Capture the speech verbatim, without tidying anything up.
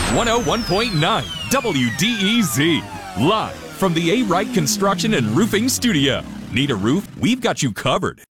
one oh one point nine W D E Z. Live from the A. Wright Construction and Roofing Studio. Need a roof? We've got you covered.